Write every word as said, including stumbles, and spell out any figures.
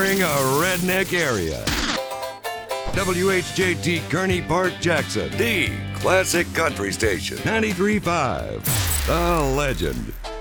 covering a redneck area. W H J T Kearney Park, Jackson, the classic country station. ninety-three point five, The Legend.